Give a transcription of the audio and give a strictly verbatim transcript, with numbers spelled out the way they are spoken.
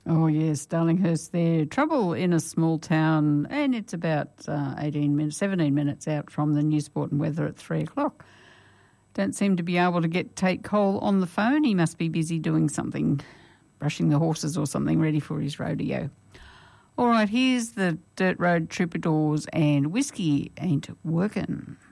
Oh, yes, Darlinghurst there. Trouble in a small town, and it's about uh, eighteen minutes, seventeen minutes out from the News Sport and Weather at three o'clock. Don't seem to be able to get Tate Cole on the phone. He must be busy doing something, brushing the horses or something, ready for his rodeo. All right, here's the Dirt Road Troubadours and Whiskey Ain't Workin'.